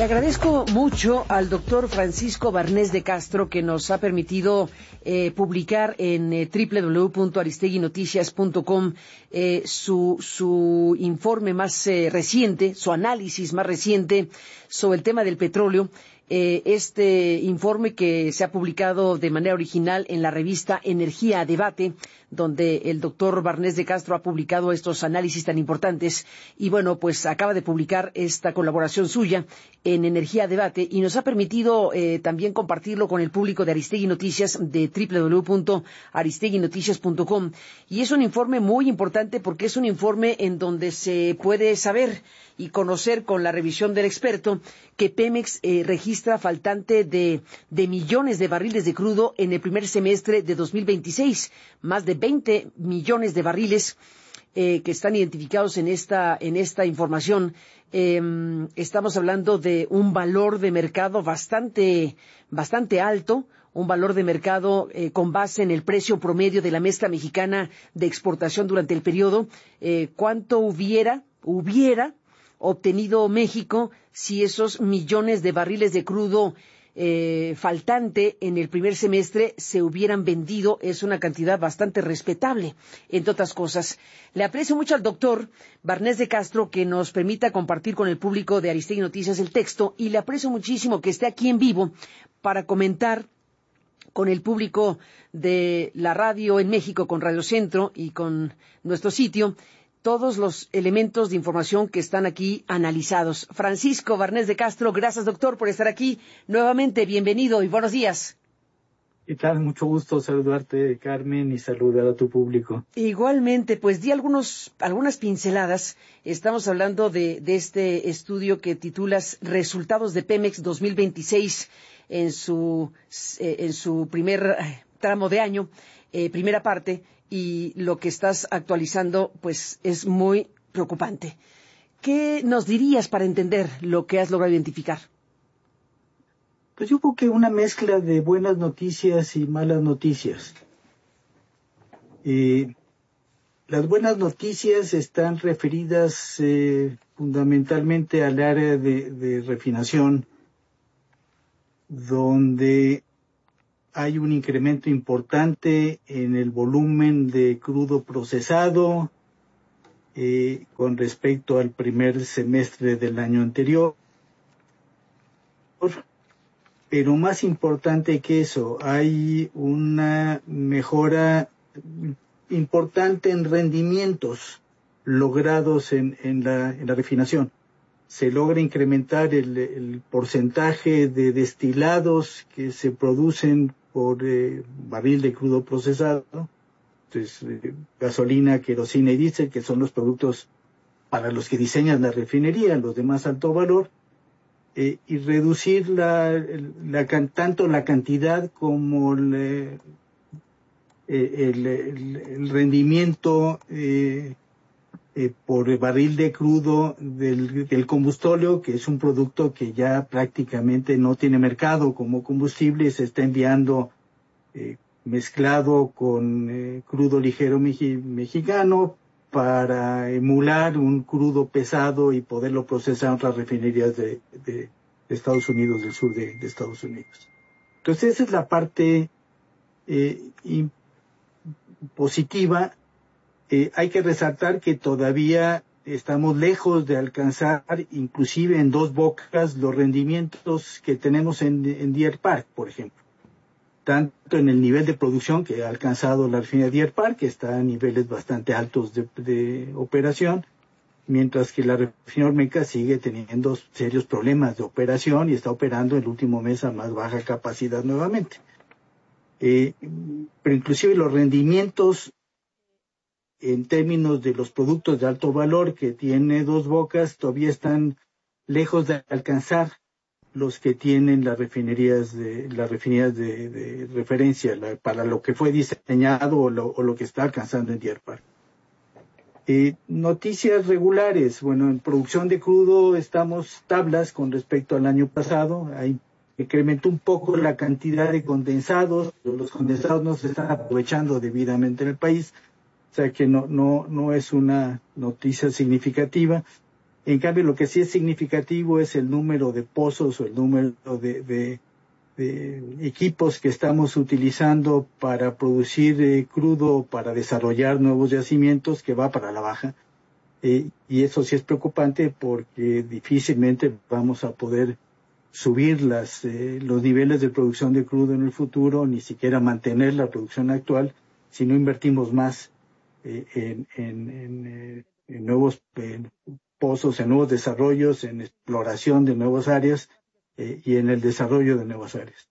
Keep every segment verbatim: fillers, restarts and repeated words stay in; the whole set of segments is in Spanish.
Le agradezco mucho al doctor Francisco Barnés de Castro que nos ha permitido eh, publicar en eh, doble u doble u doble u punto aristegui noticias punto com eh, su, su informe más eh, reciente, su análisis más reciente sobre el tema del petróleo. Eh, este informe que se ha publicado de manera original en la revista Energía a Debate, donde el doctor Barnés de Castro ha publicado estos análisis tan importantes. Y bueno, pues acaba de publicar esta colaboración suya en Energía a Debate y nos ha permitido eh, también compartirlo con el público de Aristegui Noticias de doble u doble u doble u punto aristegui noticias punto com. Y es un informe muy importante porque es un informe en donde se puede saber y conocer con la revisión del experto que Pemex eh, registra faltante de, de millones de barriles de crudo en el primer semestre de dos mil veintiséis, más de veinte millones de barriles eh, que están identificados en esta, en esta información. Eh, estamos hablando de un valor de mercado bastante, bastante alto, un valor de mercado eh, con base en el precio promedio de la mezcla mexicana de exportación durante el periodo. Eh, ¿Cuánto hubiera, hubiera obtenido México si esos millones de barriles de crudo eh, faltante en el primer semestre se hubieran vendido? Es una cantidad bastante respetable, entre otras cosas. Le aprecio mucho al doctor Barnés de Castro que nos permita compartir con el público de Aristegui Noticias el texto, y le aprecio muchísimo que esté aquí en vivo para comentar con el público de la radio en México, con Radio Centro y con nuestro sitio, todos los elementos de información que están aquí analizados. Francisco Barnés de Castro, gracias doctor por estar aquí nuevamente. Bienvenido y buenos días. ¿Qué tal? Mucho gusto saludarte, Carmen, y saludar a tu público. Igualmente, pues di algunos, algunas pinceladas. Estamos hablando de, de este estudio que titulas Resultados de Pemex dos mil veintiséis en su, eh, en su primer tramo de año, eh, primera parte. Y lo que estás actualizando, pues, es muy preocupante. ¿Qué nos dirías para entender lo que has logrado identificar? Pues yo creo que una mezcla de buenas noticias y malas noticias. Eh, las buenas noticias están referidas eh, fundamentalmente al área de, de refinación, donde hay un incremento importante en el volumen de crudo procesado eh, con respecto al primer semestre del año anterior. Pero más importante que eso, hay una mejora importante en rendimientos logrados en, en, la, en la refinación. Se logra incrementar el, el porcentaje de destilados que se producen por eh, barril de crudo procesado, entonces eh, gasolina, querosina y diésel, que son los productos para los que diseñan la refinería, los de más alto valor, eh, y reducir la, la, la, tanto la cantidad como el, eh, el, el, el rendimiento eh, eh, por barril de crudo del, del combustóleo, que es un producto que ya prácticamente no tiene mercado como combustible, se está enviando eh, mezclado con eh, crudo ligero meji, mexicano para emular un crudo pesado y poderlo procesar en otras refinerías de, de, de Estados Unidos, del sur de, de Estados Unidos. Entonces esa es la parte eh, y, positiva. Eh, hay que resaltar que todavía estamos lejos de alcanzar, inclusive en Dos Bocas, los rendimientos que tenemos en, en Deer Park, por ejemplo. Tanto en el nivel de producción que ha alcanzado la refinería Deer Park, que está a niveles bastante altos de, de operación, mientras que la refinería Olmeca sigue teniendo serios problemas de operación y está operando el último mes a más baja capacidad nuevamente. Eh, pero inclusive los rendimientos en términos de los productos de alto valor que tiene Dos Bocas todavía están lejos de alcanzar los que tienen las refinerías de las refinerías de, de referencia la, para lo que fue diseñado o lo, o lo que está alcanzando en Deer Park. Eh, noticias regulares. Bueno, en producción de crudo estamos tablas con respecto al año pasado. Hay incrementó un poco la cantidad de condensados, los condensados no se están aprovechando debidamente en el país. O sea que no, no, no es una noticia significativa. En cambio, lo que sí es significativo es el número de pozos o el número de, de, de equipos que estamos utilizando para producir eh, crudo, para desarrollar nuevos yacimientos, que va para la baja. Eh, y eso sí es preocupante porque difícilmente vamos a poder subir las, eh, los niveles de producción de crudo en el futuro, ni siquiera mantener la producción actual, si no invertimos más eh, en, en, en, eh, en nuevos en pozos, en nuevos desarrollos, en exploración de nuevas áreas eh, y en el desarrollo de nuevas áreas.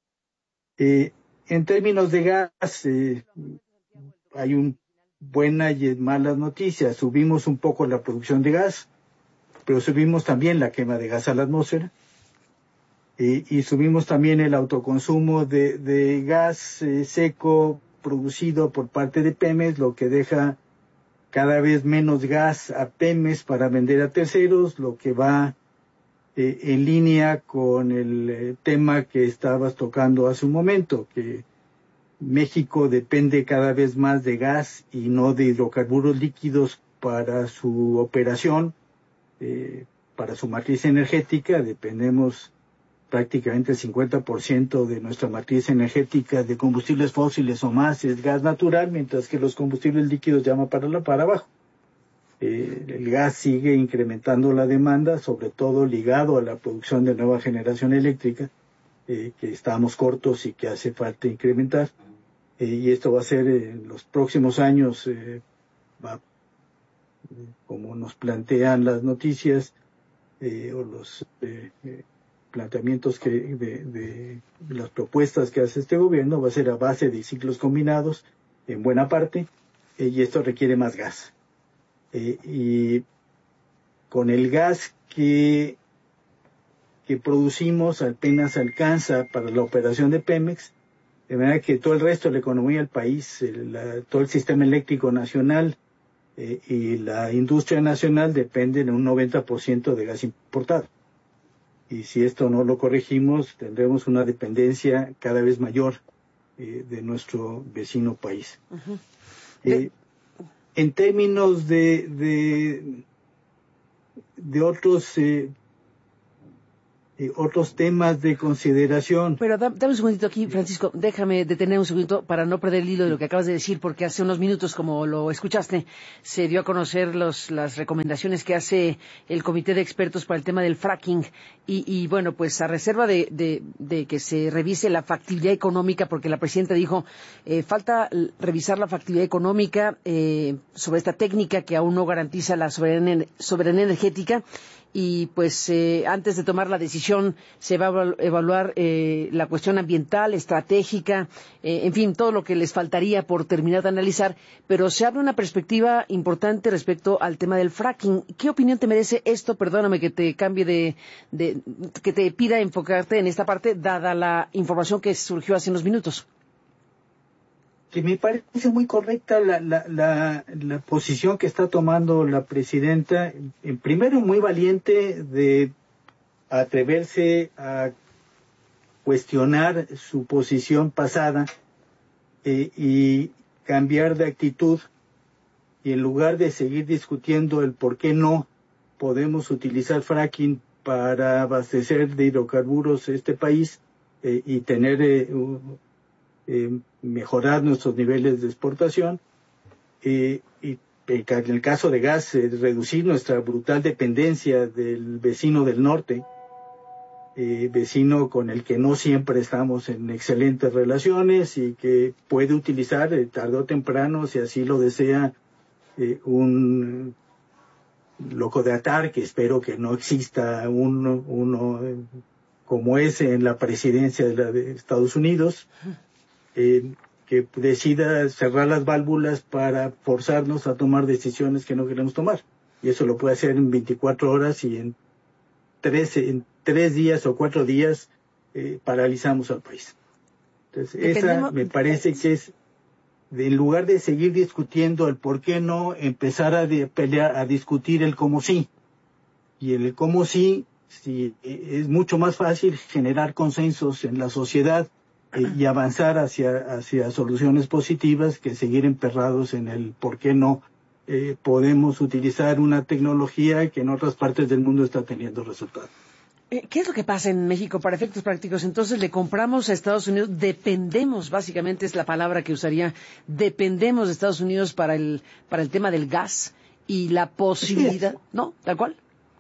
Eh, en términos de gas, eh, hay un buenas y malas noticias. Subimos un poco la producción de gas, pero subimos también la quema de gas a la atmósfera. Eh, y subimos también el autoconsumo de, de gas eh, seco producido por parte de Pemex, lo que deja cada vez menos gas a Pemex para vender a terceros, lo que va eh, en línea con el eh, tema que estabas tocando hace un momento, que México depende cada vez más de gas y no de hidrocarburos líquidos para su operación, eh, para su matriz energética. Dependemos prácticamente el cincuenta por ciento de nuestra matriz energética de combustibles fósiles o más es gas natural, mientras que los combustibles líquidos llaman para, la, para abajo. Eh, el gas sigue incrementando la demanda, sobre todo ligado a la producción de nueva generación eléctrica, eh, que estamos cortos y que hace falta incrementar. Eh, y esto va a ser eh, en los próximos años, eh, va, eh, como nos plantean las noticias eh, o los eh, eh, planteamientos que de, de, de las propuestas que hace este gobierno, va a ser a base de ciclos combinados en buena parte, eh, y esto requiere más gas. Eh, y con el gas que, que producimos apenas alcanza para la operación de Pemex, de manera que todo el resto de la economía del país, el, la, todo el sistema eléctrico nacional eh, y la industria nacional dependen de un noventa por ciento de gas importado. Y si esto no lo corregimos, tendremos una dependencia cada vez mayor eh, de nuestro vecino país. Uh-huh. Eh, en términos de, de, de otros eh, eh, otros temas de consideración. Pero da, dame un segundito aquí, Francisco, déjame detener un segundito para no perder el hilo de lo que acabas de decir, porque hace unos minutos, como lo escuchaste, se dio a conocer los, las recomendaciones que hace el Comité de Expertos para el tema del fracking y, y bueno, pues a reserva de, de, de que se revise la factibilidad económica, porque la presidenta dijo, eh, falta revisar la factibilidad económica eh, sobre esta técnica que aún no garantiza la soberanía, soberanía energética. Y pues eh, antes de tomar la decisión se va a evaluar eh, la cuestión ambiental, estratégica, eh, en fin, todo lo que les faltaría por terminar de analizar, pero se abre una perspectiva importante respecto al tema del fracking. ¿Qué opinión te merece esto? Perdóname que te cambie de, de que te pida enfocarte en esta parte, dada la información que surgió hace unos minutos. Que me parece muy correcta la, la, la, la posición que está tomando la presidenta. En primero, muy valiente de atreverse a cuestionar su posición pasada eh, y cambiar de actitud. Y en lugar de seguir discutiendo el por qué no podemos utilizar fracking para abastecer de hidrocarburos este país eh, y tener eh, un, Eh, mejorar nuestros niveles de exportación eh, y en el caso de gas eh, reducir nuestra brutal dependencia del vecino del norte, eh, vecino con el que no siempre estamos en excelentes relaciones y que puede utilizar eh, tarde o temprano, si así lo desea, eh, un loco de atar, que espero que no exista uno, uno eh, como ese en la presidencia de, la de Estados Unidos. Eh, que decida cerrar las válvulas para forzarnos a tomar decisiones que no queremos tomar. Y eso lo puede hacer en veinticuatro horas y en tres, en tres días o cuatro días eh, paralizamos al país. Entonces, Dependemos... esa me parece que es, de, en lugar de seguir discutiendo el por qué no, empezar a de, pelear, a discutir el cómo sí. Y el cómo sí, sí, es mucho más fácil generar consensos en la sociedad y avanzar hacia, hacia soluciones positivas que seguir emperrados en el por qué no eh, podemos utilizar una tecnología que en otras partes del mundo está teniendo resultados. ¿Qué es lo que pasa en México para efectos prácticos? Entonces, le compramos a Estados Unidos, dependemos, básicamente es la palabra que usaría, dependemos de Estados Unidos para el para el tema del gas y la posibilidad, ¿no? ¿Tal cual?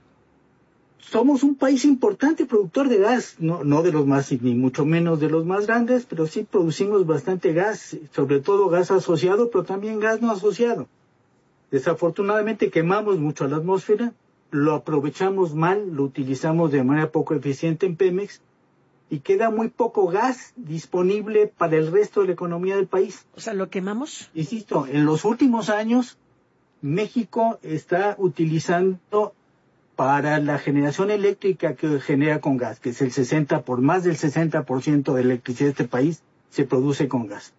Somos un país importante productor de gas, no, no de los más, ni mucho menos de los más grandes, pero sí producimos bastante gas, sobre todo gas asociado, pero también gas no asociado. Desafortunadamente quemamos mucho a la atmósfera, lo aprovechamos mal, lo utilizamos de manera poco eficiente en Pemex y queda muy poco gas disponible para el resto de la economía del país. O sea, ¿lo quemamos? Insisto, en los últimos años México está utilizando para la generación eléctrica que genera con gas, que es el sesenta por más del sesenta por ciento de electricidad de este país se produce con gas.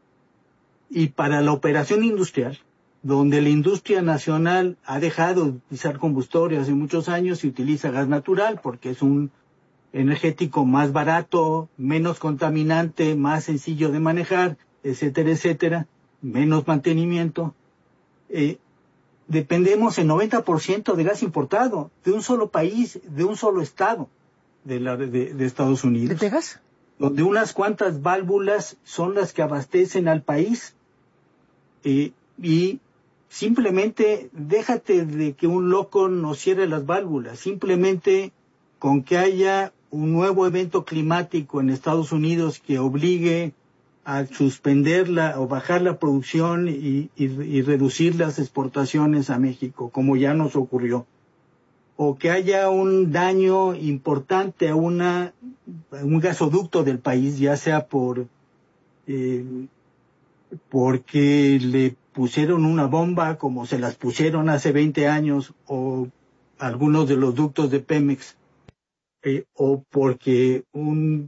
Y para la operación industrial, donde la industria nacional ha dejado de utilizar combustible hace muchos años y utiliza gas natural porque es un energético más barato, menos contaminante, más sencillo de manejar, etcétera, etcétera, menos mantenimiento. Eh, dependemos el noventa por ciento de gas importado de un solo país, de un solo estado de, la, de, de Estados Unidos. ¿De Texas? Donde unas cuantas válvulas son las que abastecen al país eh, y simplemente déjate de que un loco nos cierre las válvulas, simplemente con que haya un nuevo evento climático en Estados Unidos que obligue a suspenderla o bajar la producción y, y, y reducir las exportaciones a México, como ya nos ocurrió. O que haya un daño importante a, una, a un gasoducto del país, ya sea por eh, porque le pusieron una bomba como se las pusieron hace veinte años, o algunos de los ductos de Pemex, eh, o porque un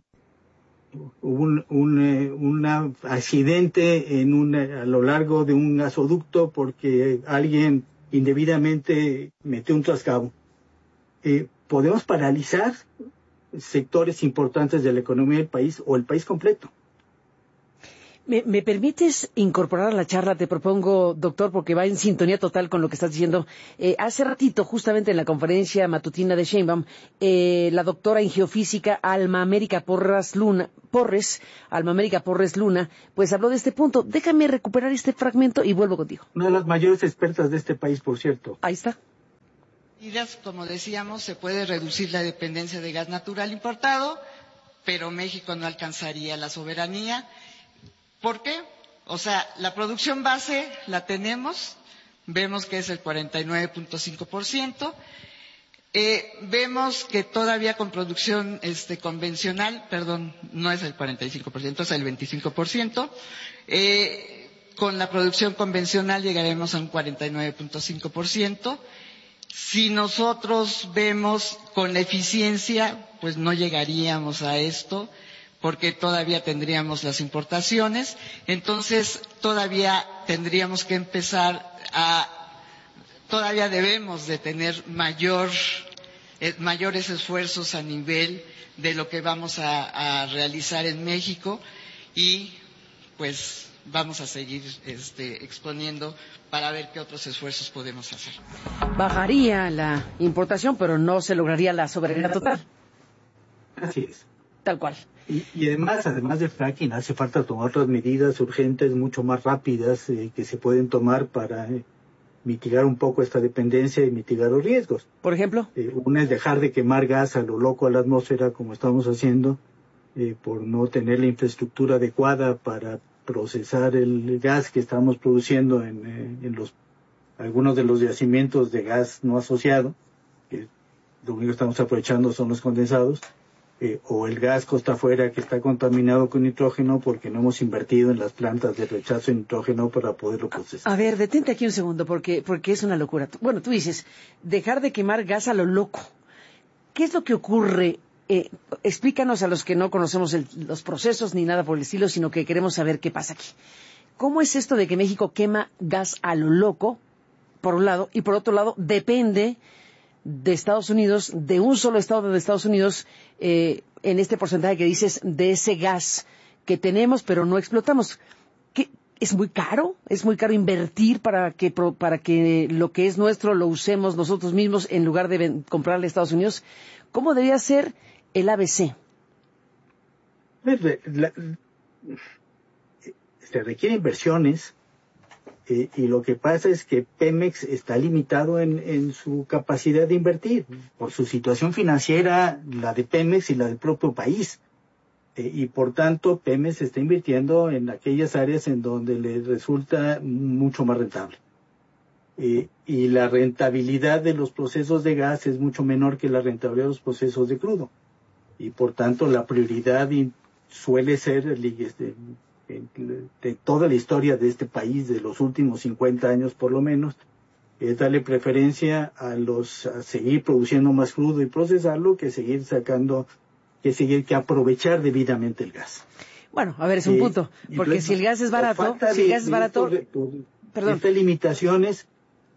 un, un, eh, un accidente en una, a lo largo de un gasoducto porque alguien indebidamente metió un trascabo. Eh, podemos paralizar sectores importantes de la economía del país o el país completo. ¿Me, ¿Me permites incorporar a la charla? Te propongo, doctor, porque va en sintonía total con lo que estás diciendo. Eh, hace ratito, justamente en la conferencia matutina de Sheinbaum, eh, la doctora en geofísica Alma América Porras Luna, Porres, Alma América Porres Luna, pues habló de este punto. Déjame recuperar este fragmento y vuelvo contigo. Una de las mayores expertas de este país, por cierto. Ahí está. Como decíamos, se puede reducir la dependencia de gas natural importado, pero México no alcanzaría la soberanía. ¿Por qué? O sea, la producción base la tenemos, vemos que es el cuarenta y nueve punto cinco por ciento, eh, vemos que todavía con producción este, convencional, perdón, no es el cuarenta y cinco por ciento, es el veinticinco por ciento, eh, con la producción convencional llegaremos a un cuarenta y nueve punto cinco por ciento. Si nosotros vemos con la eficiencia, pues no llegaríamos a esto, porque todavía tendríamos las importaciones, entonces todavía tendríamos que empezar a, todavía debemos de tener mayor, eh, mayores esfuerzos a nivel de lo que vamos a, a realizar en México y pues vamos a seguir este, exponiendo para ver qué otros esfuerzos podemos hacer. Bajaría la importación, pero no se lograría la soberanía total. Así es. Tal cual. Y, y además, además del fracking, hace falta tomar otras medidas urgentes, mucho más rápidas, eh, que se pueden tomar para eh, mitigar un poco esta dependencia y mitigar los riesgos. Por ejemplo. Eh, una es dejar de quemar gas a lo loco a la atmósfera, como estamos haciendo, eh, por no tener la infraestructura adecuada para procesar el gas que estamos produciendo en, eh, en los algunos de los yacimientos de gas no asociado, que lo único que estamos aprovechando son los condensados. Eh, o el gas costa afuera que está contaminado con nitrógeno porque no hemos invertido en las plantas de rechazo de nitrógeno para poderlo procesar. A ver, detente aquí un segundo porque, porque es una locura. Bueno, tú dices, dejar de quemar gas a lo loco. ¿Qué es lo que ocurre? Eh, explícanos a los que no conocemos el, los procesos ni nada por el estilo, sino que queremos saber qué pasa aquí. ¿Cómo es esto de que México quema gas a lo loco, por un lado, y por otro lado, depende de Estados Unidos, de un solo estado de Estados Unidos, eh, en este porcentaje que dices, de ese gas que tenemos pero no explotamos? ¿Qué, ¿Es muy caro? ¿Es muy caro invertir para que para que lo que es nuestro lo usemos nosotros mismos en lugar de comprarle a Estados Unidos? ¿Cómo debería ser el A B C? La, se requieren inversiones eh, y lo que pasa es que Pemex está limitado en, en su capacidad de invertir por su situación financiera, la de Pemex y la del propio país. Eh, y por tanto, Pemex está invirtiendo en aquellas áreas en donde le resulta mucho más rentable. Eh, y la rentabilidad de los procesos de gas es mucho menor que la rentabilidad de los procesos de crudo. Y por tanto, la prioridad suele ser, este, de toda la historia de este país, de los últimos cincuenta años por lo menos, es darle preferencia a los a seguir produciendo más crudo y procesarlo que seguir sacando, que seguir que aprovechar debidamente el gas. Bueno, a ver, es un eh, punto, porque si el gas es barato, si el gas es barato, por, por, perdón. Estas limitaciones,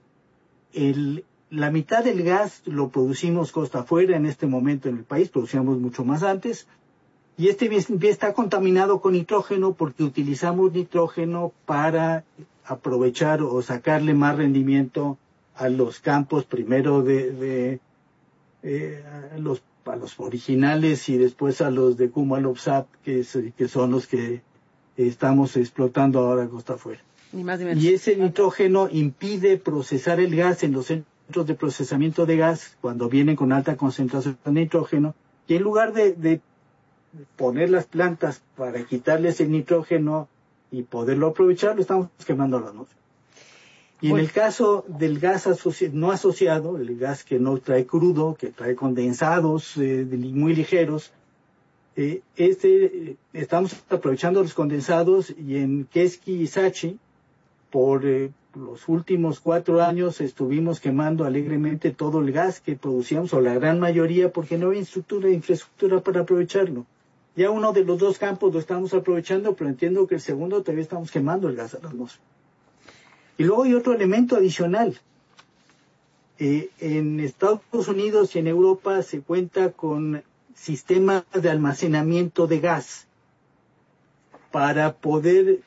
el, la mitad del gas lo producimos costa afuera en este momento en el país, producíamos mucho más antes. Y este bien está contaminado con nitrógeno porque utilizamos nitrógeno para aprovechar o sacarle más rendimiento a los campos, primero de, de eh, a, los, a los originales y después a los de Kumalopsat, que, que son los que estamos explotando ahora costa afuera. Ni más ni menos. Y ese nitrógeno impide procesar el gas en los centros de procesamiento de gas cuando vienen con alta concentración de nitrógeno, y en lugar de, de poner las plantas para quitarles el nitrógeno y poderlo aprovechar, lo estamos quemando a la atmósfera. Y bueno, en el caso del gas asoci- no asociado, el gas que no trae crudo, que trae condensados eh, muy ligeros, eh, este eh, estamos aprovechando los condensados, y en Quesqui y Sachi, por eh, los últimos cuatro años estuvimos quemando alegremente todo el gas que producíamos, o la gran mayoría, porque no había infraestructura, infraestructura para aprovecharlo. Ya uno de los dos campos lo estamos aprovechando, pero entiendo que el segundo todavía estamos quemando el gas a la atmósfera. Y luego hay otro elemento adicional. Eh, en Estados Unidos y en Europa se cuenta con sistemas de almacenamiento de gas para poder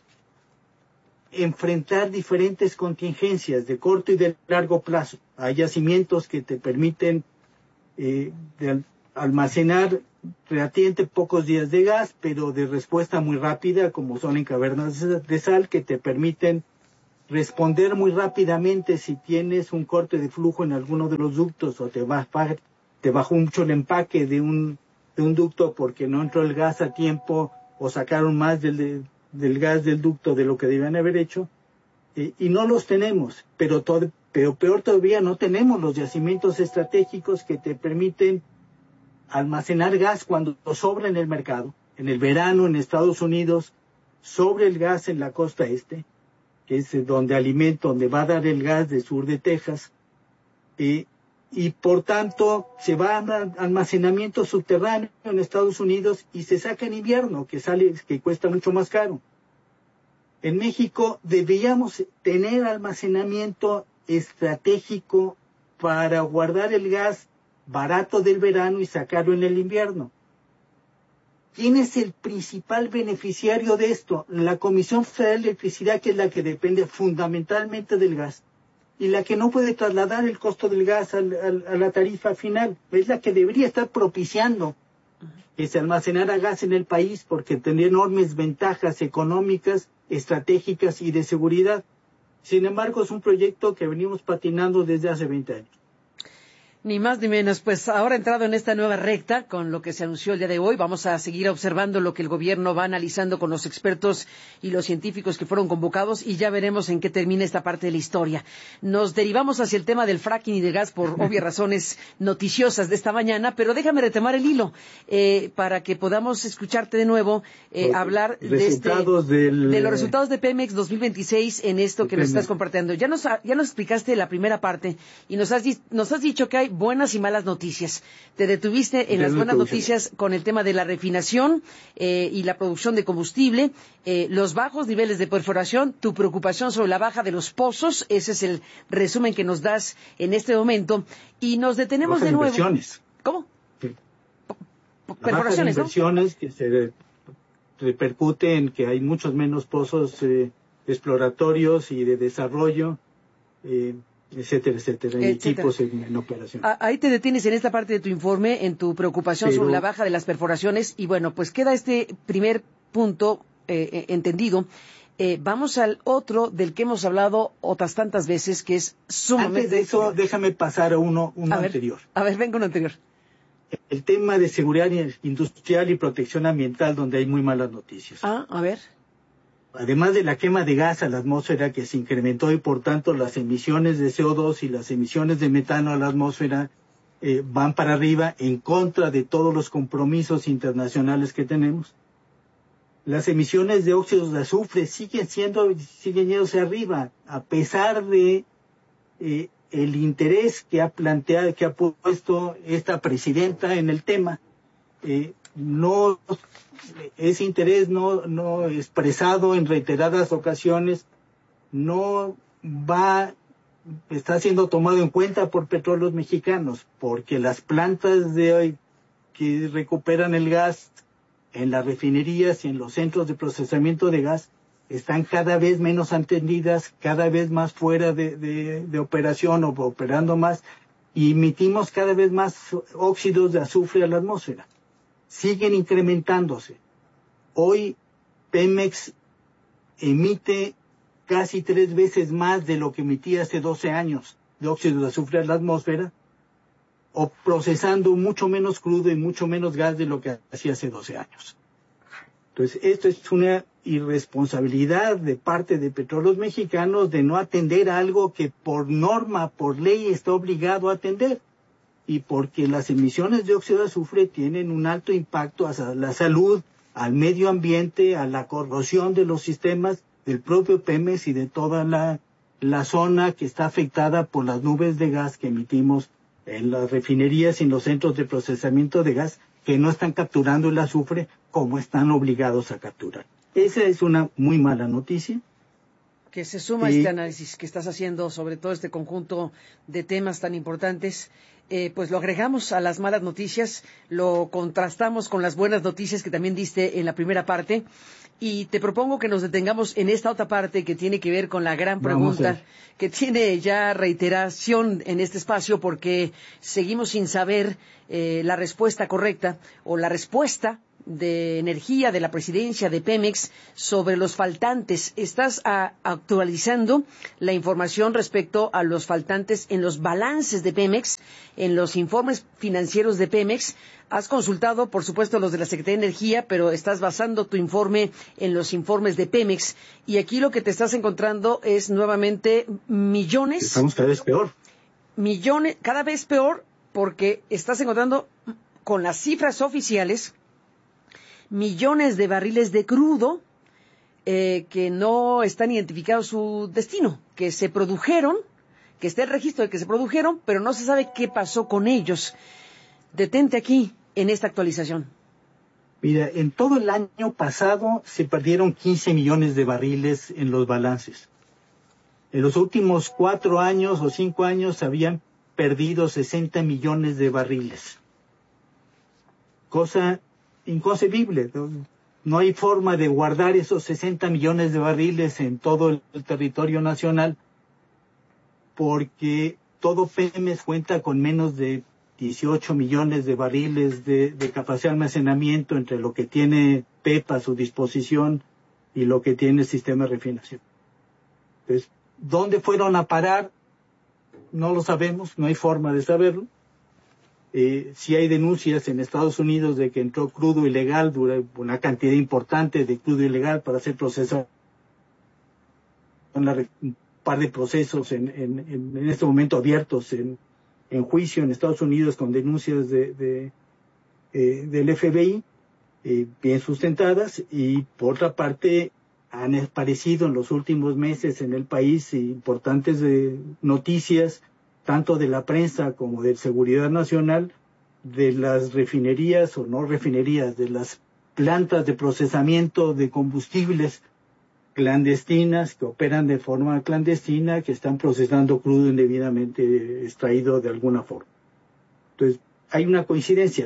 enfrentar diferentes contingencias de corto y de largo plazo. Hay yacimientos que te permiten eh, de almacenar relativamente pocos días de gas, pero de respuesta muy rápida, como son en cavernas de sal, que te permiten responder muy rápidamente si tienes un corte de flujo en alguno de los ductos, o te, va, te bajó mucho el empaque de un, de un ducto porque no entró el gas a tiempo, o sacaron más del, del gas del ducto de lo que debían haber hecho, eh, y no los tenemos, pero, todo, pero peor todavía, no tenemos los yacimientos estratégicos que te permiten almacenar gas cuando sobra en el mercado. En el verano en Estados Unidos sobre el gas en la costa este, que es donde alimenta, donde va a dar el gas del sur de Texas, eh, y por tanto se va a almacenamiento subterráneo en Estados Unidos y se saca en invierno, que sale, que cuesta mucho más caro. En México deberíamos tener almacenamiento estratégico para guardar el gas barato del verano y sacarlo en el invierno. ¿Quién es el principal beneficiario de esto? La Comisión Federal de Electricidad, que es la que depende fundamentalmente del gas y la que no puede trasladar el costo del gas al, al, a la tarifa final. Es la que debería estar propiciando que se almacenara gas en el país, porque tendría enormes ventajas económicas, estratégicas y de seguridad. Sin embargo, es un proyecto que venimos patinando desde hace veinte años. Ni más ni menos. Pues ahora entrado en esta nueva recta, con lo que se anunció el día de hoy, vamos a seguir observando lo que el gobierno va analizando con los expertos y los científicos que fueron convocados, y ya veremos en qué termina esta parte de la historia. Nos derivamos hacia el tema del fracking y del gas por obvias razones noticiosas de esta mañana, pero déjame retomar el hilo eh, para que podamos escucharte de nuevo eh, hablar de, este, del, de los resultados de Pemex dos mil veintiséis en esto que nos estás compartiendo. Ya nos, ya nos explicaste la primera parte y nos has, nos has dicho que hay buenas y malas noticias. Te detuviste en las buenas noticias con el tema de la refinación eh, y la producción de combustible, eh, los bajos niveles de perforación, tu preocupación sobre la baja de los pozos. Ese es el resumen que nos das en este momento, y nos detenemos baja de nuevo. Inversiones. ¿Cómo? Sí. Perforaciones, inversiones, ¿no? que se repercute en que hay muchos menos pozos eh, exploratorios y de desarrollo, eh, etcétera, etcétera, y etcétera. equipos en, en operación. Ahí te detienes en esta parte de tu informe, en tu preocupación Pero... sobre la baja de las perforaciones, y bueno, pues queda este primer punto eh, entendido. Eh, vamos al otro del que hemos hablado otras tantas veces, que es sumamente... Antes de eso, déjame pasar a uno, uno a ver, anterior. A ver, venga uno anterior. El tema de seguridad industrial y protección ambiental, donde hay muy malas noticias. Ah, a ver. Además de la quema de gas a la atmósfera que se incrementó y por tanto las emisiones de C O dos y las emisiones de metano a la atmósfera eh, van para arriba en contra de todos los compromisos internacionales que tenemos. Las emisiones de óxidos de azufre siguen siendo, siguen yéndose arriba, a pesar de eh, el interés que ha planteado, que ha puesto esta presidenta en el tema. Eh, no ese interés no, no expresado en reiteradas ocasiones no va, está siendo tomado en cuenta por Petróleos Mexicanos, porque las plantas de hoy que recuperan el gas en las refinerías y en los centros de procesamiento de gas están cada vez menos atendidas, cada vez más fuera de, de, de operación o operando más, y emitimos cada vez más óxidos de azufre a la atmósfera. Siguen incrementándose. Hoy Pemex emite casi tres veces más de lo que emitía hace doce años de óxido de azufre a la atmósfera, o procesando mucho menos crudo y mucho menos gas de lo que hacía hace doce años. Entonces, esto es una irresponsabilidad de parte de Petróleos Mexicanos de no atender a algo que por norma, por ley, está obligado a atender. Y porque las emisiones de óxido de azufre tienen un alto impacto a la salud, al medio ambiente, a la corrosión de los sistemas del propio Pemex y de toda la, la zona que está afectada por las nubes de gas que emitimos en las refinerías y en los centros de procesamiento de gas, que no están capturando el azufre como están obligados a capturar. Esa es una muy mala noticia. Que se suma y... este análisis que estás haciendo sobre todo este conjunto de temas tan importantes. Eh, pues lo agregamos a las malas noticias, lo contrastamos con las buenas noticias que también diste en la primera parte, y te propongo que nos detengamos en esta otra parte que tiene que ver con la gran pregunta, que tiene ya reiteración en este espacio porque seguimos sin saber eh, la respuesta correcta o la respuesta de energía de la presidencia de Pemex sobre los faltantes. Estás a, actualizando la información respecto a los faltantes en los balances de Pemex, en los informes financieros de Pemex. Has consultado, por supuesto, los de la Secretaría de Energía, pero estás basando tu informe en los informes de Pemex. Y aquí lo que te estás encontrando es nuevamente millones. Estamos cada vez peor. Millones, cada vez peor, porque estás encontrando con las cifras oficiales millones de barriles de crudo eh, que no están identificados su destino, que se produjeron, que está el registro de que se produjeron, pero no se sabe qué pasó con ellos. Detente aquí en esta actualización. Mira, en todo el año pasado se perdieron quince millones de barriles en los balances. En los últimos cuatro años o cinco años se habían perdido sesenta millones de barriles. Cosa inconcebible. No, no hay forma de guardar esos sesenta millones de barriles en todo el, el territorio nacional, porque todo Pemex cuenta con menos de dieciocho millones de barriles de, de capacidad de almacenamiento entre lo que tiene P E P a su disposición y lo que tiene el sistema de refinación. Entonces, ¿dónde fueron a parar? No lo sabemos, no hay forma de saberlo. Eh, si hay denuncias en Estados Unidos de que entró crudo ilegal, una cantidad importante de crudo ilegal para hacer procesos, un par de procesos en, en, en este momento abiertos en, en juicio en Estados Unidos con denuncias de, de, eh, del F B I, eh, bien sustentadas, y por otra parte han aparecido en los últimos meses en el país importantes eh, noticias tanto de la prensa como de seguridad nacional, de las refinerías o no refinerías, de las plantas de procesamiento de combustibles clandestinas que operan de forma clandestina, que están procesando crudo indebidamente extraído de alguna forma. Entonces, hay una coincidencia.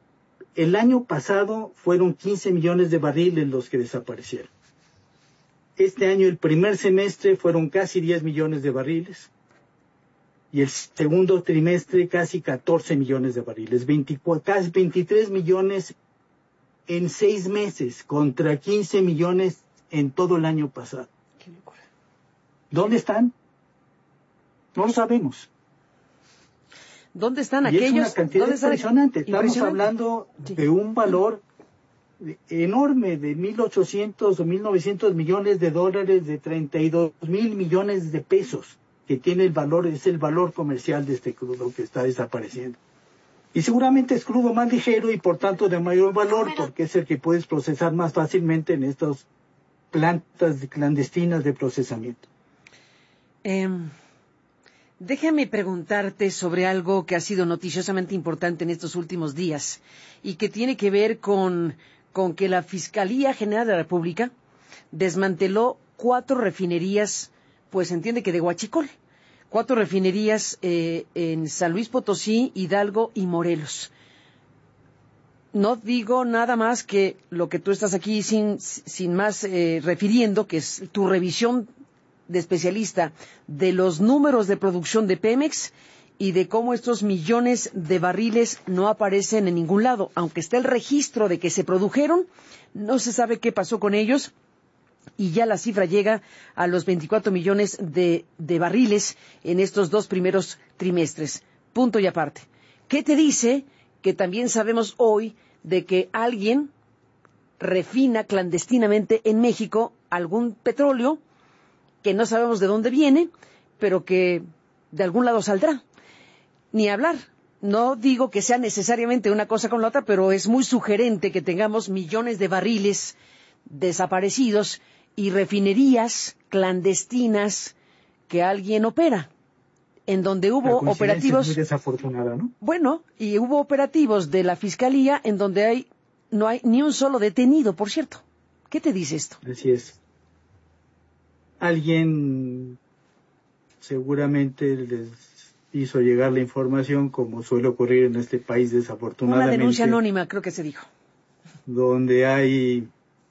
El año pasado fueron quince millones de barriles los que desaparecieron. Este año, el primer semestre, fueron casi diez millones de barriles. Y el segundo trimestre, casi catorce millones de barriles. veinticuatro, casi veintitrés millones en seis meses, contra quince millones en todo el año pasado. Qué locura. ¿Dónde están? No lo sabemos. ¿Dónde están y aquellos? Es una cantidad ¿dónde impresionante. Estamos impresionante? hablando sí. de un valor enorme de mil ochocientos o mil novecientos millones de dólares, de treinta y dos mil millones de pesos, que tiene el valor, es el valor comercial de este crudo que está desapareciendo. Y seguramente es crudo más ligero y por tanto de mayor valor, porque es el que puedes procesar más fácilmente en estas plantas clandestinas de procesamiento. Eh, déjame preguntarte sobre algo que ha sido noticiosamente importante en estos últimos días y que tiene que ver con, con que la Fiscalía General de la República desmanteló cuatro refinerías, pues entiende que de huachicol, cuatro refinerías eh, en San Luis Potosí, Hidalgo y Morelos. No digo nada más que lo que tú estás aquí sin, sin más eh, refiriendo, que es tu revisión de especialista de los números de producción de Pemex y de cómo estos millones de barriles no aparecen en ningún lado. Aunque esté el registro de que se produjeron, no se sabe qué pasó con ellos y ya la cifra llega a los veinticuatro millones de, de barriles en estos dos primeros trimestres. Punto y aparte. ¿Qué te dice que también sabemos hoy de que alguien refina clandestinamente en México algún petróleo que no sabemos de dónde viene, pero que de algún lado saldrá? Ni hablar. No digo que sea necesariamente una cosa con la otra, pero es muy sugerente que tengamos millones de barriles desaparecidos y refinerías clandestinas que alguien opera, en donde hubo operativos... Es muy desafortunada, ¿no? Bueno, y hubo operativos de la Fiscalía en donde hay no hay ni un solo detenido, por cierto. ¿Qué te dice esto? Así es. Alguien seguramente les hizo llegar la información, como suele ocurrir en este país desafortunadamente. Una denuncia anónima, creo que se dijo. Donde hay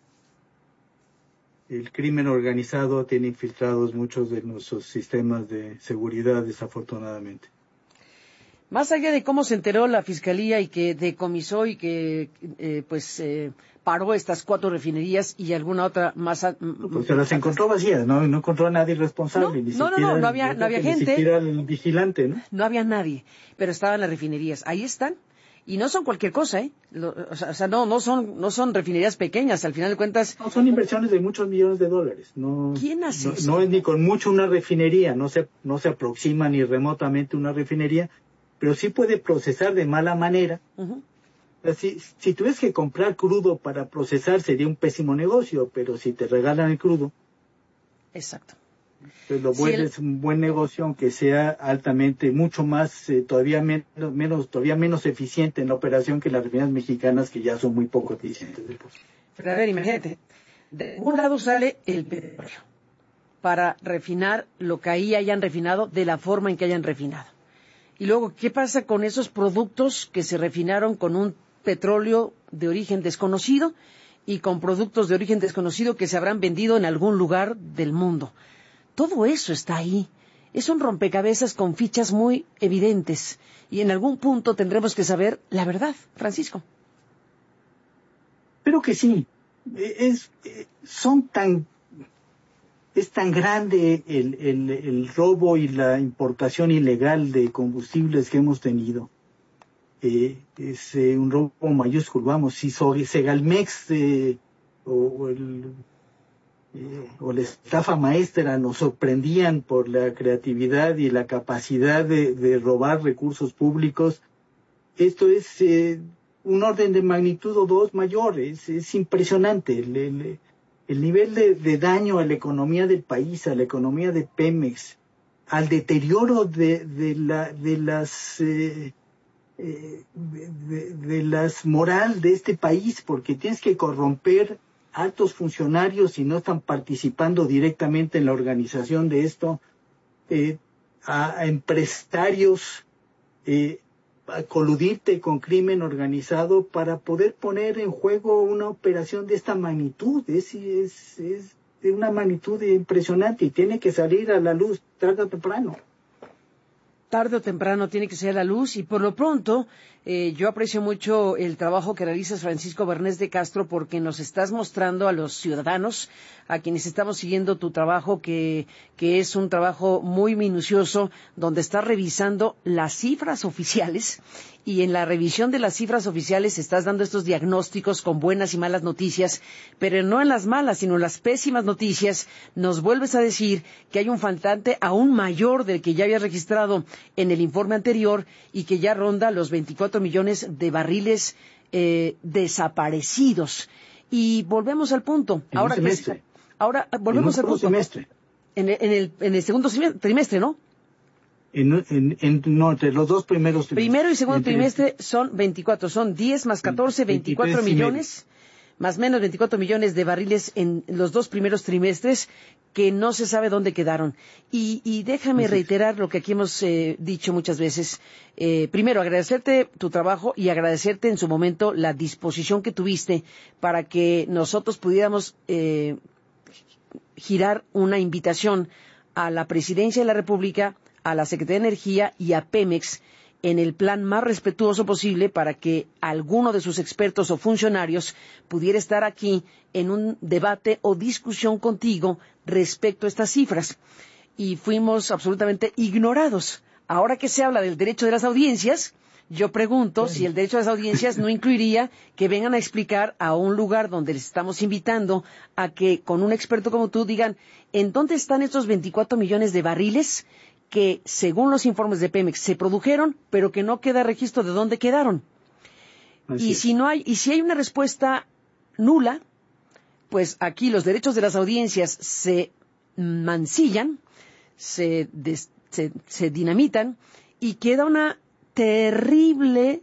el crimen organizado, tiene infiltrados muchos de nuestros sistemas de seguridad, desafortunadamente. Más allá de cómo se enteró la Fiscalía y que decomisó y que eh, pues eh, paró estas cuatro refinerías y alguna otra más... A, pues se las encontró vacías, ¿no? No encontró a nadie responsable. No, ni no, siquiera, no, no, no había, no había gente. Ni siquiera el vigilante, ¿no? No había nadie, pero estaban las refinerías. Ahí están. Y no son cualquier cosa, ¿eh? Lo, o sea, o sea no, no son, no son refinerías pequeñas. Al final de cuentas... No, son inversiones de muchos millones de dólares. No, ¿Quién hace no, eso? No es ni con mucho una refinería, no se, no se aproxima ni remotamente una refinería, pero sí puede procesar de mala manera. Uh-huh. Si, si tuvieras que comprar crudo para procesar sería un pésimo negocio, pero si te regalan el crudo, exacto, pues lo bueno el... es un buen negocio, aunque sea altamente, mucho más, eh, todavía menos, menos, todavía menos eficiente en la operación que las refinerías mexicanas, que ya son muy poco eficientes. Pero a ver, imagínate, de un lado sale el petróleo para refinar lo que ahí hayan refinado de la forma en que hayan refinado. Y luego, ¿qué pasa con esos productos que se refinaron con un petróleo de origen desconocido y con productos de origen desconocido que se habrán vendido en algún lugar del mundo? Todo eso está ahí. Es un rompecabezas con fichas muy evidentes. Y en algún punto tendremos que saber la verdad, Francisco. Pero que sí. Es, son tan... Es tan grande el, el, el robo y la importación ilegal de combustibles que hemos tenido. Eh, es eh, un robo mayúsculo, vamos. Si Segalmex eh, o, o, el, eh, o la estafa maestra nos sorprendían por la creatividad y la capacidad de, de robar recursos públicos, esto es eh, un orden de magnitud o dos mayor. Es, es impresionante. El, el, El nivel de, de daño a la economía del país, a la economía de Pemex, al deterioro de, de, la, de las eh, eh, de, de, de las moral de este país, porque tienes que corromper altos funcionarios si no están participando directamente en la organización de esto, eh, a, a empresarios, eh, a coludirte con crimen organizado para poder poner en juego una operación de esta magnitud. Es, es, es, de una magnitud impresionante y tiene que salir a la luz tarde o temprano. Tarde o temprano tiene que ser la luz y por lo pronto eh, yo aprecio mucho el trabajo que realizas, Francisco Barnés de Castro, porque nos estás mostrando a los ciudadanos, a quienes estamos siguiendo tu trabajo, que, que es un trabajo muy minucioso, donde estás revisando las cifras oficiales y en la revisión de las cifras oficiales estás dando estos diagnósticos con buenas y malas noticias, pero no en las malas, sino en las pésimas noticias, nos vuelves a decir que hay un faltante aún mayor del que ya habías registrado en el informe anterior y que ya ronda los veinticuatro millones de barriles eh, desaparecidos. Y volvemos al punto. En ahora un semestre. Que, ahora volvemos en un al punto. Semestre. En el, en el, en el segundo trimestre, ¿no? En, en, en, no, entre los dos primeros trimestres. Primero y segundo entre, trimestre son veinticuatro, son diez más catorce, veinticuatro millones, más menos veinticuatro millones de barriles en los dos primeros trimestres que no se sabe dónde quedaron. Y, y déjame reiterar lo que aquí hemos eh, dicho muchas veces. Eh, primero, agradecerte tu trabajo y agradecerte en su momento la disposición que tuviste para que nosotros pudiéramos eh, girar una invitación a la Presidencia de la República, a la Secretaría de Energía y a Pemex en el plan más respetuoso posible para que alguno de sus expertos o funcionarios pudiera estar aquí en un debate o discusión contigo respecto a estas cifras. Y fuimos absolutamente ignorados. Ahora que se habla del derecho de las audiencias, yo pregunto si el derecho de las audiencias no incluiría que vengan a explicar a un lugar donde les estamos invitando a que con un experto como tú digan ¿en dónde están estos veinticuatro millones de barriles que, según los informes de Pemex, se produjeron, pero que no queda registro de dónde quedaron? Así y es. si no hay, y si hay una respuesta nula, pues aquí los derechos de las audiencias se mancillan, se, des, se, se dinamitan, y queda una terrible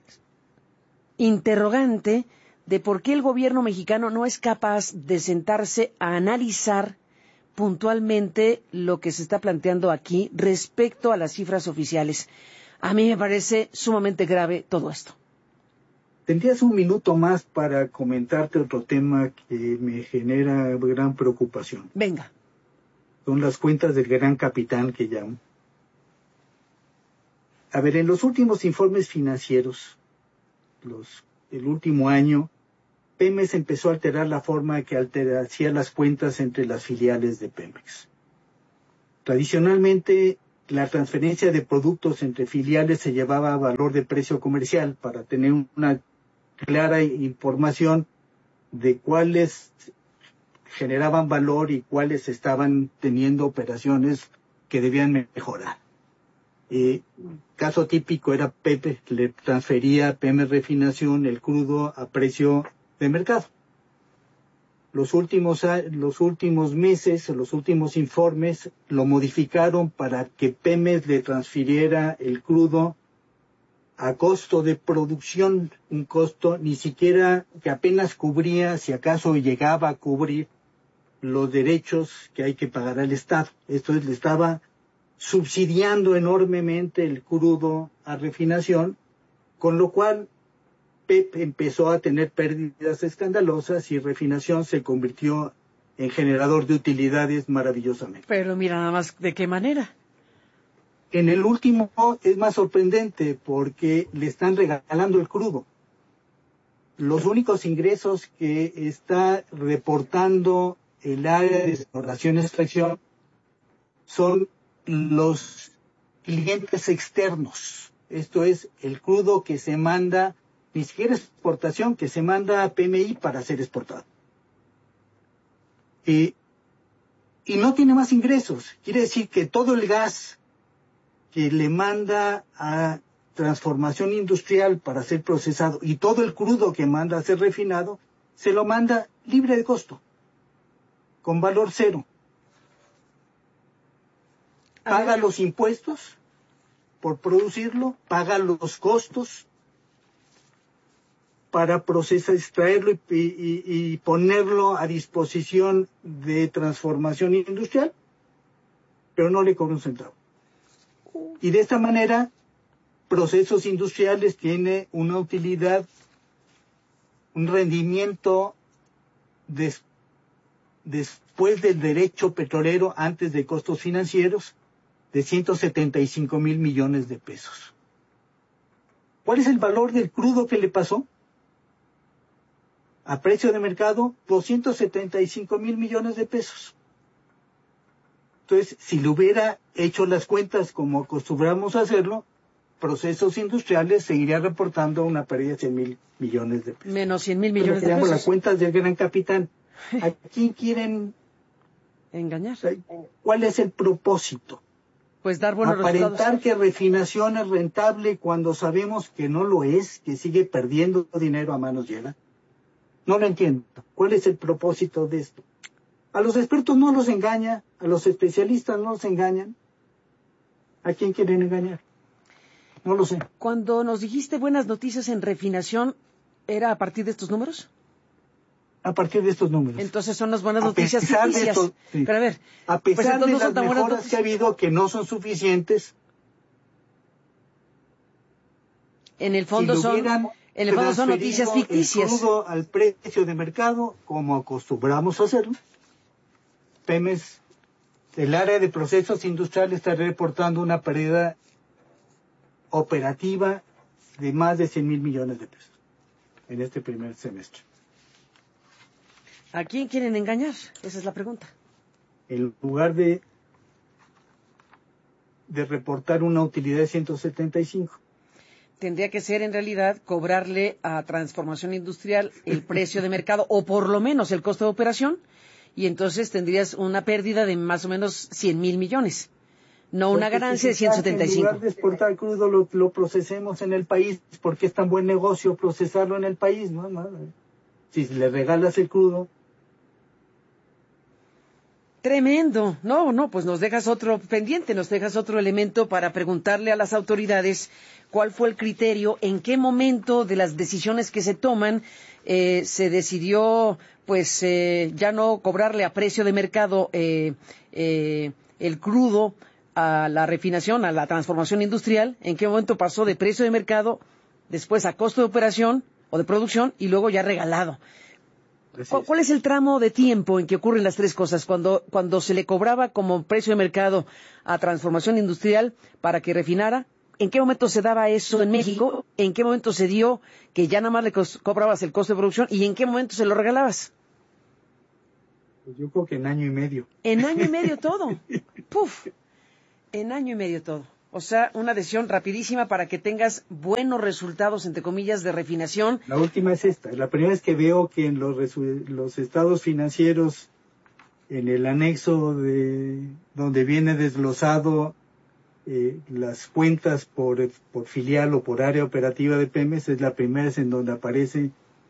interrogante de por qué el gobierno mexicano no es capaz de sentarse a analizar puntualmente lo que se está planteando aquí respecto a las cifras oficiales. A mí me parece sumamente grave todo esto. Tendrías un minuto más para comentarte otro tema que me genera gran preocupación. Venga. Son las cuentas del gran capitán que llamo. A ver, en los últimos informes financieros, los, el último año, Pemex empezó a alterar la forma que altera, hacía las cuentas entre las filiales de Pemex. Tradicionalmente, la transferencia de productos entre filiales se llevaba a valor de precio comercial para tener una clara información de cuáles generaban valor y cuáles estaban teniendo operaciones que debían mejorar. Eh, caso típico era Pepe, le transfería a Pemex Refinación el crudo a precio de mercado. Los últimos, los últimos meses, los últimos informes lo modificaron para que Pemex le transfiriera el crudo a costo de producción, un costo ni siquiera que apenas cubría, si acaso llegaba a cubrir los derechos que hay que pagar al Estado. Esto es, le estaba subsidiando enormemente el crudo a refinación, con lo cual Pep empezó a tener pérdidas escandalosas y refinación se convirtió en generador de utilidades maravillosamente. Pero mira nada más de qué manera. En el último es más sorprendente porque le están regalando el crudo. Los únicos ingresos que está reportando el área de exploración y extracción son los clientes externos. Esto es el crudo que se manda, ni siquiera exportación, que se manda a P M I para ser exportado. Y, y no tiene más ingresos. Quiere decir que todo el gas que le manda a transformación industrial para ser procesado y todo el crudo que manda a ser refinado, se lo manda libre de costo, con valor cero. Paga los impuestos por producirlo, paga los costos para procesar, extraerlo y, y, y ponerlo a disposición de transformación industrial, pero no le cobra un centavo. Y de esta manera, Procesos Industriales tiene una utilidad, un rendimiento des, des, después del derecho petrolero, antes de costos financieros, de ciento setenta y cinco mil millones de pesos. ¿Cuál es el valor del crudo que le pasó? A precio de mercado, doscientos setenta y cinco mil millones de pesos. Entonces, si le hubiera hecho las cuentas como acostumbramos a hacerlo, Procesos Industriales seguiría reportando una pérdida de cien mil millones de pesos. Menos cien mil millones de pesos. Las cuentas del gran capitán. ¿A quién quieren engañar? ¿Cuál es el propósito? Pues dar buenos Aparentar resultados. que refinación es rentable cuando sabemos que no lo es, que sigue perdiendo dinero a manos llenas. No lo entiendo. ¿Cuál es el propósito de esto? A los expertos no los engaña, a los especialistas no los engañan. ¿A quién quieren engañar? No lo sé. Cuando nos dijiste buenas noticias en refinación, ¿era a partir de estos números? A partir de estos números. Entonces son las buenas a noticias ficticias. Esto, sí. Pero a ver, a pesar pues de no las son mejoras que ha habido, que no son suficientes. En el fondo si son, en el fondo son noticias ficticias. El crudo al precio de mercado, como acostumbramos a hacerlo, Pemex, el área de procesos industriales está reportando una pérdida operativa de más de cien mil millones de pesos en este primer semestre. ¿A quién quieren engañar? Esa es la pregunta. En lugar de, de reportar una utilidad de ciento setenta y cinco. Tendría que ser en realidad cobrarle a Transformación Industrial el precio de mercado o por lo menos el costo de operación y entonces tendrías una pérdida de más o menos cien mil millones. No una Porque ganancia de ciento setenta y cinco. En lugar de exportar crudo, lo, lo procesemos en el país, porque es tan buen negocio procesarlo en el país, ¿no? Si le regalas el crudo. Tremendo. No, no, pues nos dejas otro pendiente, nos dejas otro elemento para preguntarle a las autoridades cuál fue el criterio, en qué momento de las decisiones que se toman eh, se decidió, pues, eh, ya no cobrarle a precio de mercado eh, eh, el crudo a la refinación, a la transformación industrial, en qué momento pasó de precio de mercado, después a costo de operación o de producción y luego ya regalado. ¿Cuál, ¿Cuál es el tramo de tiempo en que ocurren las tres cosas? Cuando, cuando se le cobraba como precio de mercado a transformación industrial para que refinara, ¿en qué momento se daba eso en México? ¿En qué momento se dio que ya nada más le cobrabas el costo de producción? ¿Y en qué momento se lo regalabas? Pues yo creo que en año y medio. En año y medio todo. Puf. En año y medio todo. O sea, una decisión rapidísima para que tengas buenos resultados, entre comillas, de refinación. La última es esta. La primera vez que veo que en los, los estados financieros, en el anexo de donde viene desglosado eh, las cuentas por, por filial o por área operativa de Pemex, es la primera vez en donde aparece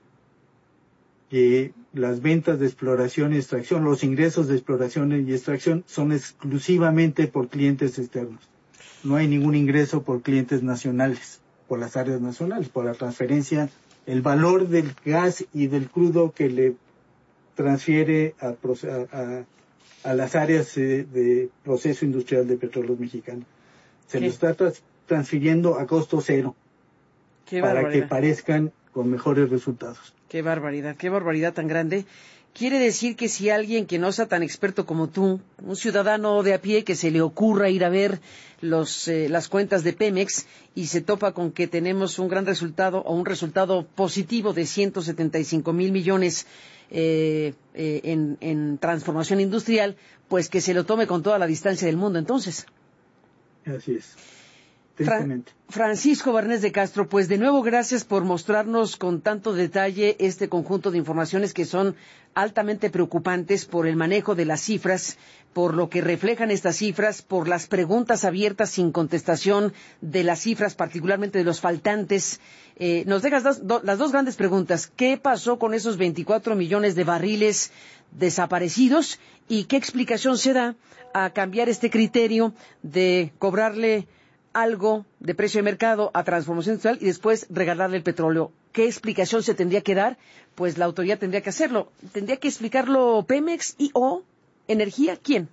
que las ventas de exploración y extracción, los ingresos de exploración y extracción son exclusivamente por clientes externos. No hay ningún ingreso por clientes nacionales, por las áreas nacionales, por la transferencia, el valor del gas y del crudo que le transfiere a, a, a las áreas de, de proceso industrial de Petróleos Mexicanos. Se lo está trans, transfiriendo a costo cero. Qué para barbaridad. Que parezcan con mejores resultados. Qué barbaridad, qué barbaridad tan grande. Quiere decir que si alguien que no sea tan experto como tú, un ciudadano de a pie que se le ocurra ir a ver los, eh, las cuentas de Pemex y se topa con que tenemos un gran resultado o un resultado positivo de ciento setenta y cinco mil millones eh, eh, en, en transformación industrial, pues que se lo tome con toda la distancia del mundo entonces. Así es. Fra- Francisco Barnés de Castro, pues de nuevo gracias por mostrarnos con tanto detalle este conjunto de informaciones que son altamente preocupantes por el manejo de las cifras, por lo que reflejan estas cifras, por las preguntas abiertas sin contestación de las cifras, particularmente de los faltantes. Eh, nos dejas dos, do, las dos grandes preguntas. ¿Qué pasó con esos veinticuatro millones de barriles desaparecidos? ¿Y qué explicación se da a cambiar este criterio de cobrarle algo de precio de mercado a transformación industrial y después regalarle el petróleo? ¿Qué explicación se tendría que dar? Pues la autoridad tendría que hacerlo. ¿Tendría que explicarlo Pemex y o Energía? ¿Quién?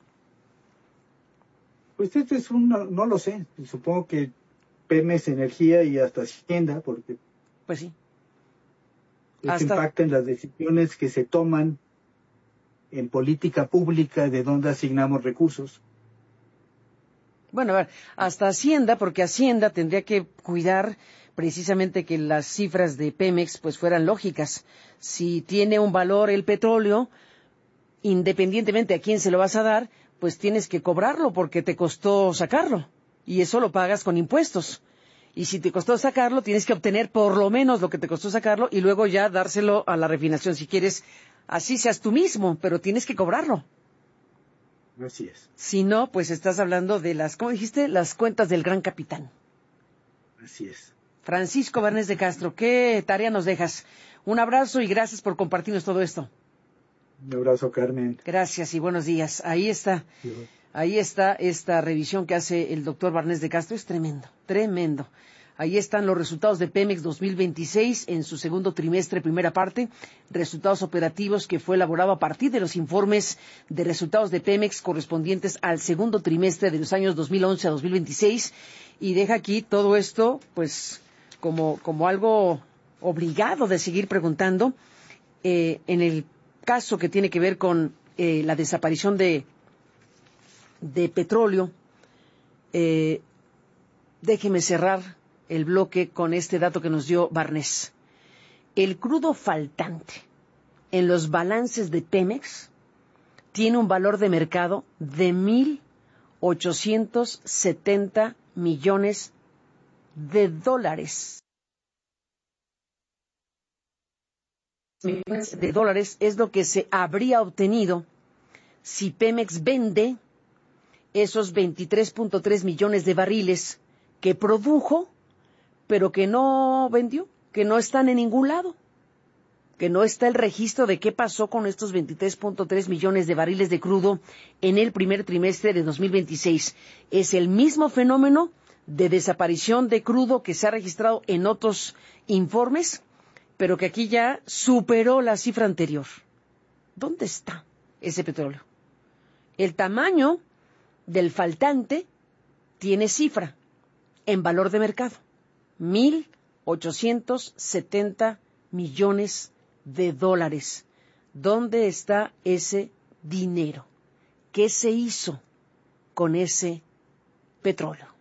Pues este es un, no, no lo sé. Supongo que Pemex, Energía y hasta Hacienda, porque pues sí. Esto Hasta... impacta en las decisiones que se toman en política pública de dónde asignamos recursos. Bueno, a ver, hasta Hacienda, porque Hacienda tendría que cuidar precisamente que las cifras de Pemex pues fueran lógicas. Si tiene un valor el petróleo, independientemente a quién se lo vas a dar, pues tienes que cobrarlo porque te costó sacarlo. Y eso lo pagas con impuestos. Y si te costó sacarlo, tienes que obtener por lo menos lo que te costó sacarlo y luego ya dárselo a la refinación. Si quieres, así seas tú mismo, pero tienes que cobrarlo. Así es. Si no, pues estás hablando de las, ¿cómo dijiste? Las cuentas del gran capitán. Así es. Francisco Barnés de Castro, ¿qué tarea nos dejas? Un abrazo y gracias por compartirnos todo esto. Un abrazo, Carmen. Gracias y buenos días. Ahí está. Sí. Ahí está esta revisión que hace el doctor Barnés de Castro. Es tremendo, tremendo. Ahí están los resultados de Pemex dos mil veintiséis en su segundo trimestre, primera parte. Resultados operativos que fue elaborado a partir de los informes de resultados de Pemex correspondientes al segundo trimestre de los años dos mil once a dos mil veintiséis. Y deja aquí todo esto, pues, como, como algo obligado de seguir preguntando. Eh, en el caso que tiene que ver con eh, la desaparición de de petróleo, eh, déjeme cerrar el bloque con este dato que nos dio Barnés. El crudo faltante en los balances de Pemex tiene un valor de mercado de mil ochocientos setenta millones de dólares. Millones de dólares es lo que se habría obtenido si Pemex vende esos veintitrés punto tres millones de barriles que produjo, pero que no vendió, que no están en ningún lado, que no está el registro de qué pasó con estos veintitrés punto tres millones de barriles de crudo en el primer trimestre de dos mil veintiséis. Es el mismo fenómeno de desaparición de crudo que se ha registrado en otros informes, pero que aquí ya superó la cifra anterior. ¿Dónde está ese petróleo? El tamaño del faltante tiene cifra en valor de mercado, mil ochocientos setenta millones de dólares. ¿Dónde está ese dinero? ¿Qué se hizo con ese petróleo?